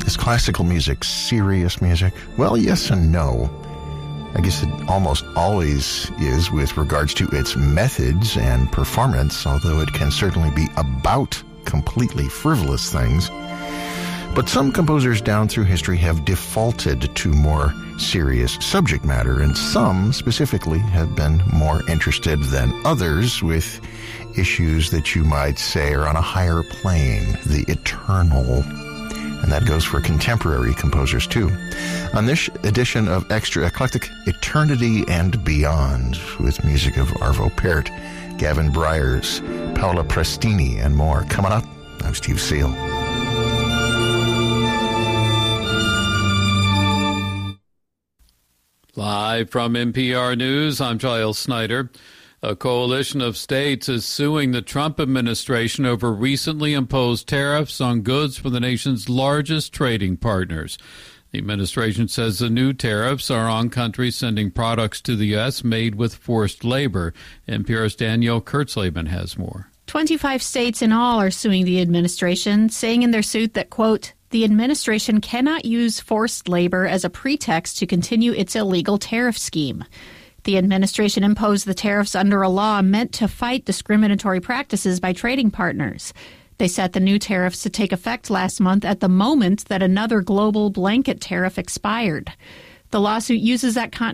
Is classical music serious music? Well, yes and no. I guess it almost always is with regards to its methods and performance, although it can certainly be about completely frivolous things. But some composers down through history have defaulted to more serious subject matter, and some specifically have been more interested than others with issues that you might say are on a higher plane, the eternal. And that goes for contemporary composers, too. On this edition of Extra Eclectic, Eternity and Beyond, with music of Arvo Pärt, Gavin Bryars, Paola Prestini, and more. Coming up, I'm Steve Seal. Live from NPR News, I'm Giles Snyder. A coalition of states is suing the Trump administration over recently imposed tariffs on goods from the nation's largest trading partners. The administration says the new tariffs are on countries sending products to the U.S. made with forced labor. NPR's Danielle Kurtzleben has more. 25 states in all are suing the administration, saying in their suit that, quote, the administration cannot use forced labor as a pretext to continue its illegal tariff scheme. The administration imposed the tariffs under a law meant to fight discriminatory practices by trading partners. They set the new tariffs to take effect last month at the moment that another global blanket tariff expired. The lawsuit uses that continuity